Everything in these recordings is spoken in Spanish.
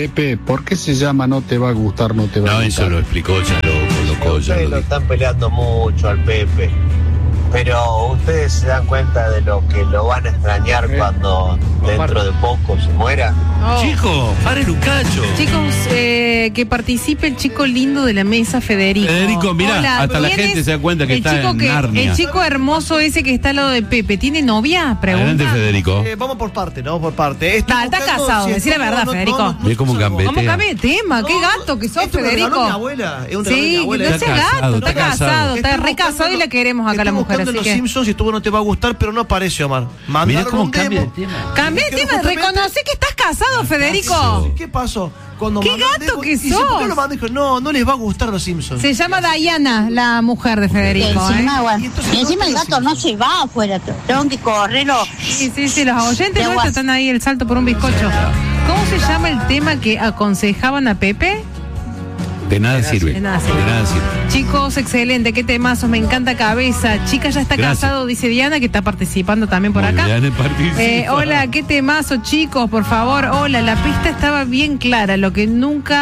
Pepe, ¿por qué se llama No te va a gustar, no te va a gustar? No, eso lo explicó, ya lo colocó. Ustedes lo están peleando mucho al Pepe, pero ustedes se dan cuenta de lo que lo van a extrañar cuando dentro de poco se muera. Oh. Chico, paren un cacho. Chicos, que participe el chico lindo de la mesa, Federico. Federico, mirá, Hola, hasta la ¿quién gente es se da cuenta que el está chico en Narnia. El chico hermoso ese que está al lado de Pepe, ¿tiene novia? Pregunta. Adelante, Federico. Vamos por parte, ¿no? Por parte. Está casado, decí la verdad, Federico. Ve como un gambete. ¿Cómo cambia de tema? ¿Qué gato que sos, Esto me regaló Federico? mi abuela. Es un regalo de mi Sí, abuela. no Está seas gato, casado, está casado, está re casado y la queremos acá la mujer, Estoy buscando así Los que... Simpsons y estuvo No te va a gustar, pero no aparece, Omar. Mirá Mandaron cómo un cambia demo. el tema. Cambia de Que tema, justamente- reconoce que estás casado, Federico. Eso. ¿Qué pasó? Cuando ¡Qué mandó un gato demo, que y dice, ¿por qué sos? lo mandó? Dijo, no les va a gustar Los Simpsons. Se llama Diana, la mujer de Federico, Encima, ¿eh? bueno, Y entonces y encima el no gato no se va afuera, tengo que correrlo. Sí, los oyentes De nuestros WhatsApp. están ahí, el salto por un bizcocho. ¿Cómo se llama el tema que aconsejaban a Pepe? De nada sirve. De nada De sirve. nada sirve. Chicos, excelente, qué temazos, me encanta Cabeza. Chica ya está Gracias. casado, dice Diana, que está participando también por Muy acá. bien, participa. Hola, qué temazo, chicos, por favor. Hola, la pista estaba bien clara. Lo que nunca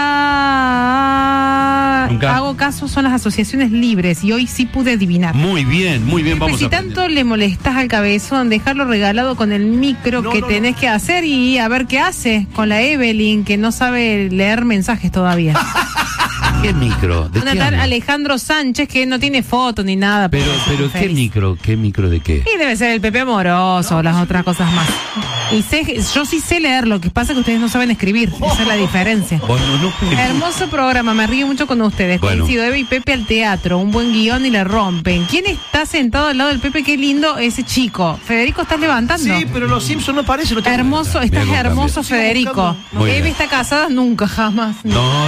hago caso son las asociaciones libres y hoy sí pude adivinar. Muy bien, vamos Si a tanto le molestás al cabezón, dejarlo regalado con el micro que tenés que hacer y a ver qué hace con la Evelyn, que no sabe leer mensajes todavía. ¿Qué micro? ¿De Una qué tal habla? Alejandro Sánchez que no tiene foto ni nada. Pero ¿qué Feliz. micro? ¿Qué micro de qué? Y debe ser el Pepe Amoroso o las otras cosas más. Y yo sí sé leer, lo que pasa es que ustedes no saben escribir. Esa es la diferencia. Bueno, no, Hermoso programa, me río mucho con ustedes. Bueno. Coincido, Eva y Pepe al teatro, un buen guión y la rompen. ¿Quién está sentado al lado del Pepe? Qué lindo ese chico. Federico, ¿estás levantando? Sí, pero Los Simpsons no aparecen. No te Hermoso, cuenta. estás Mira cómo hermoso, cambia. Federico. Muy Eva bien. está casada nunca, jamás. No.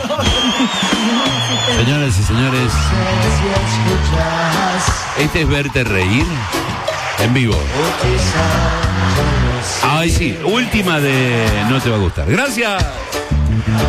Señoras y señores, este es Verte Reír en vivo. Ay, sí, última de No te va a gustar. Gracias.